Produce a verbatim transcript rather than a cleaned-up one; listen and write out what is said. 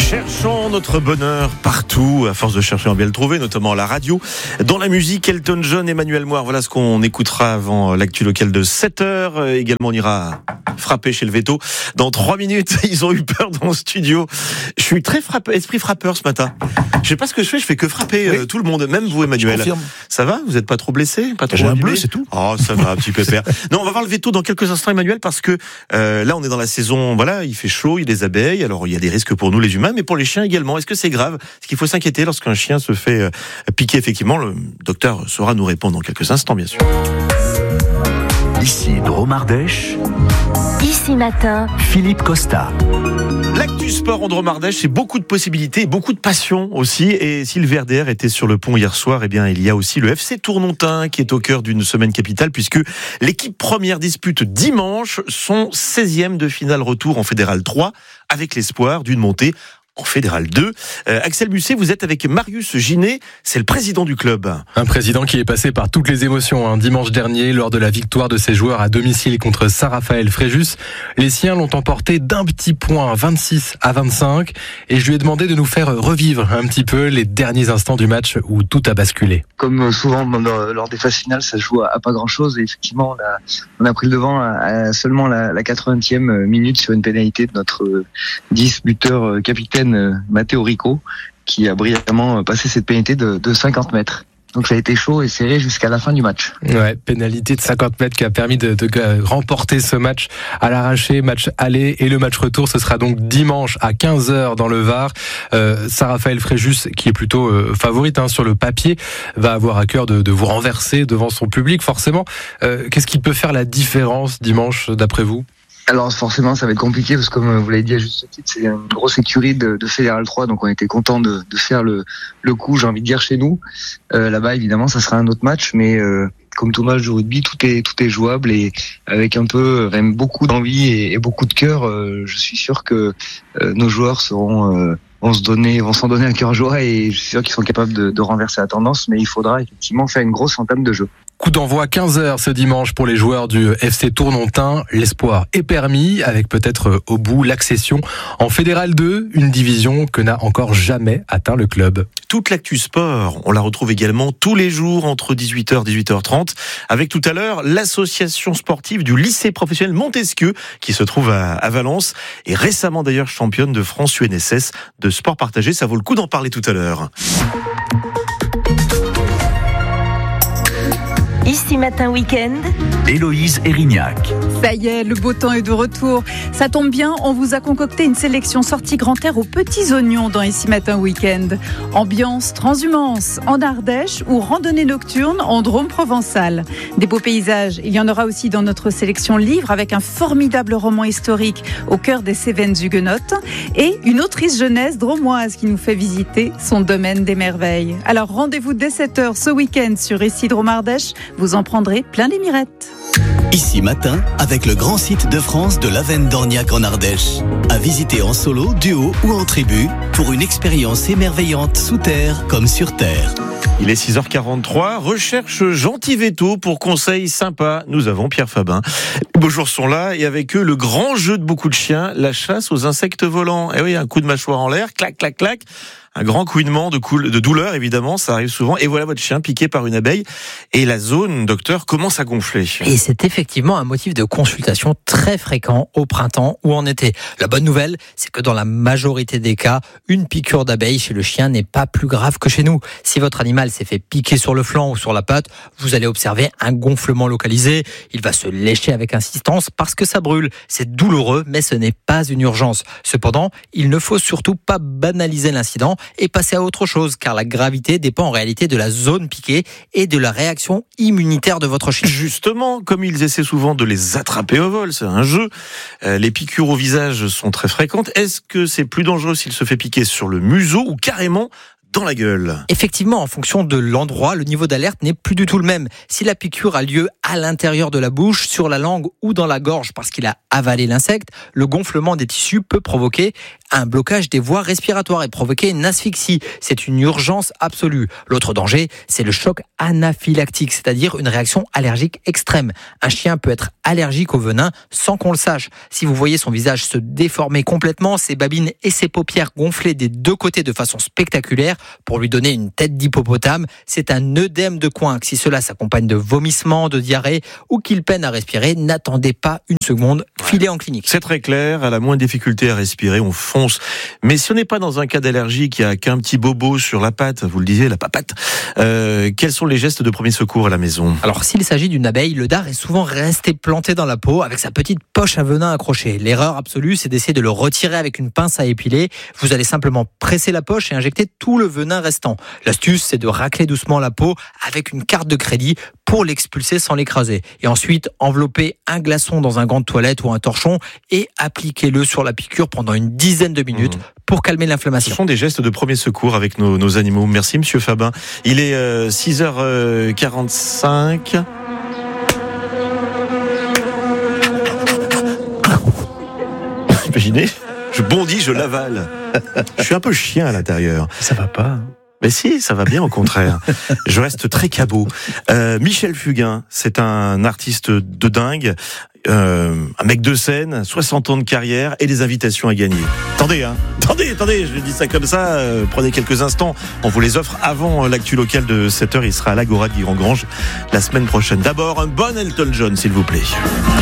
Cherchons notre bonheur partout, à force de chercher on va bien le trouver, notamment à la radio. Dans la musique, Elton John, Emmanuel Moir, voilà ce qu'on écoutera avant l'actu locale de sept heures. Également, on ira frapper chez le Veto. Dans trois minutes, ils ont eu peur dans le studio. Je suis très frappé, esprit frappeur ce matin. Je sais pas ce que je fais, je fais que frapper oui. euh, tout le monde, même vous Emmanuel. Ça va? Vous êtes pas trop blessé? Pas trop J'ai un bleu, c'est tout. Oh, ça va, un petit pépère. Non, on va voir le Veto dans quelques instants Emmanuel, parce que euh, là on est dans la saison, voilà, il fait chaud, il y a des abeilles, alors il y a des risques pour nous les humains, mais pour les chiens également. Est-ce que c'est grave? Est-ce qu'il faut s'inquiéter lorsqu'un chien se fait euh, piquer? Effectivement, le docteur saura nous répondre dans quelques instants, bien sûr. Ici Drôme Ardèche. Ici Matin, Philippe Costa. L'actu sport en Drôme Ardèche, c'est beaucoup de possibilités, beaucoup de passion aussi. Et si le V R D R était sur le pont hier soir, eh bien, il y a aussi le F C Tournontin qui est au cœur d'une semaine capitale, puisque l'équipe première dispute dimanche son seizième de finale retour en Fédéral trois, avec l'espoir d'une montée en Fédéral deux. Euh, Axel Musset, vous êtes avec Marius Ginet, c'est le président du club. Un président qui est passé par toutes les émotions. Hein. Dimanche dernier, lors de la victoire de ses joueurs à domicile contre Saint-Raphaël-Fréjus, les siens l'ont emporté d'un petit point, vingt-six à vingt-cinq. Et je lui ai demandé de nous faire revivre un petit peu les derniers instants du match où tout a basculé. Comme souvent lors des phases finales, ça se joue à pas grand-chose. Et effectivement, on a, on a pris le devant à seulement la, la quatre-vingtième minute sur une pénalité de notre dix buteur capitaine Matteo Rico, qui a brillamment passé cette pénalité de, de cinquante mètres. Donc ça a été chaud et serré jusqu'à la fin du match. Ouais, pénalité de cinquante mètres qui a permis de, de remporter ce match à l'arraché, match aller, et le match retour, ce sera donc dimanche à quinze heures dans le Var. Euh, Saint-Raphaël-Fréjus, qui est plutôt euh, favorite hein, sur le papier, va avoir à cœur de, de vous renverser devant son public, forcément. Euh, qu'est-ce qui peut faire la différence dimanche, d'après vous ? Alors forcément ça va être compliqué parce que comme vous l'avez dit à juste titre, c'est une grosse écurie de, de Fédéral trois, donc on était content de, de faire le, le coup, j'ai envie de dire, chez nous. Euh, là-bas évidemment ça sera un autre match, mais euh, comme tout match de rugby, tout est tout est jouable, et avec un peu même beaucoup d'envie et, et beaucoup de cœur, euh, je suis sûr que euh, nos joueurs seront euh, vont se donner, vont s'en donner à cœur joie, et je suis sûr qu'ils sont capables de, de renverser la tendance, mais il faudra effectivement faire une grosse entame de jeu. Coup d'envoi quinze heures ce dimanche pour les joueurs du F C Tournontin. L'espoir est permis, avec peut-être au bout l'accession en Fédéral deux, une division que n'a encore jamais atteint le club. Toute l'actu sport, on la retrouve également tous les jours entre dix-huit heures et dix-huit heures trente, avec tout à l'heure l'association sportive du lycée professionnel Montesquieu qui se trouve à, à Valence, et récemment d'ailleurs championne de France U N S S de sport partagé. Ça vaut le coup d'en parler tout à l'heure. Ici Matin Week-end, Héloïse Erignac. Ça y est, le beau temps est de retour. Ça tombe bien, on vous a concocté une sélection sortie grand air aux petits oignons dans Ici Matin Week-end. Ambiance, transhumance en Ardèche ou randonnée nocturne en Drôme provençal. Des beaux paysages, il y en aura aussi dans notre sélection livre, avec un formidable roman historique au cœur des Cévennes huguenotes, et une autrice jeunesse drômoise qui nous fait visiter son domaine des merveilles. Alors rendez-vous dès sept heures ce week-end sur Ici Drôme Ardèche. Vous en prendrez plein les mirettes. Ici Matin, avec le grand site de France de l'Avenne d'Orniac en Ardèche. À visiter en solo, duo ou en tribu, pour une expérience émerveillante sous terre comme sur terre. Il est six heures quarante-trois, recherche Gentil Veto pour conseils sympas. Nous avons Pierre Fabin. Les beaux jours sont là, et avec eux, le grand jeu de beaucoup de chiens, la chasse aux insectes volants. Eh oui, un coup de mâchoire en l'air, clac, clac, clac. Un grand couinement de, coul- de douleur, évidemment, ça arrive souvent. Et voilà votre chien piqué par une abeille. Et la zone, docteur, commence à gonfler. Et c'est effectivement un motif de consultation très fréquent au printemps ou en été. La bonne nouvelle, c'est que dans la majorité des cas, une piqûre d'abeille chez le chien n'est pas plus grave que chez nous. Si votre animal s'est fait piquer sur le flanc ou sur la patte, vous allez observer un gonflement localisé. Il va se lécher avec insistance parce que ça brûle. C'est douloureux, mais ce n'est pas une urgence. Cependant, il ne faut surtout pas banaliser l'incident et passer à autre chose, car la gravité dépend en réalité de la zone piquée et de la réaction immunitaire de votre chien. Justement, comme ils essaient souvent de les attraper au vol, c'est un jeu, euh, les piqûres au visage sont très fréquentes. Est-ce que c'est plus dangereux s'il se fait piquer sur le museau ou carrément dans la gueule? Effectivement, en fonction de l'endroit, le niveau d'alerte n'est plus du tout le même. Si la piqûre a lieu à l'intérieur de la bouche, sur la langue ou dans la gorge parce qu'il a avalé l'insecte, le gonflement des tissus peut provoquer un blocage des voies respiratoires et provoquer une asphyxie. C'est une urgence absolue. L'autre danger, c'est le choc anaphylactique, c'est-à-dire une réaction allergique extrême. Un chien peut être allergique au venin sans qu'on le sache. Si vous voyez son visage se déformer complètement, ses babines et ses paupières gonfler des deux côtés de façon spectaculaire pour lui donner une tête d'hippopotame, c'est un œdème de coinque. Si cela s'accompagne de vomissements, de diarrhée ou qu'il peine à respirer, n'attendez pas une seconde, filez en clinique. C'est très clair, à la moindre difficulté à respirer, on fonce. Mais si on n'est pas dans un cas d'allergie, qu'il n'y a qu'un petit bobo sur la patte, vous le disiez, la papate, euh, quels sont les gestes de premier secours à la maison ? Alors s'il s'agit d'une abeille, le dard est souvent resté planté dans la peau avec sa petite poche à venin accrochée. L'erreur absolue, c'est d'essayer de le retirer avec une pince à épiler. Vous allez simplement presser la poche et injecter tout le venin restant. L'astuce, c'est de racler doucement la peau avec une carte de crédit pour l'expulser sans l'écraser. Et ensuite, enveloppez un glaçon dans un gant de toilette ou un torchon et appliquez-le sur la piqûre pendant une dizaine de minutes mmh. pour calmer l'inflammation. Ce sont des gestes de premier secours avec nos, nos animaux. Merci Monsieur Fabin. Il est euh, six heures quarante-cinq. Imaginez, je bondis, je l'avale. Je suis un peu chien à l'intérieur. Ça va pas. Hein. Mais si, ça va bien au contraire. Je reste très cabot. Euh, Michel Fugain, c'est un artiste de dingue, euh, un mec de scène, soixante ans de carrière et des invitations à gagner. Attendez, hein, attendez, attendez, je dis ça comme ça, euh, prenez quelques instants. On vous les offre avant l'actu locale de sept heures. Il sera à l'Agora de Guy-Rengrange la semaine prochaine. D'abord, un bon Elton John, s'il vous plaît.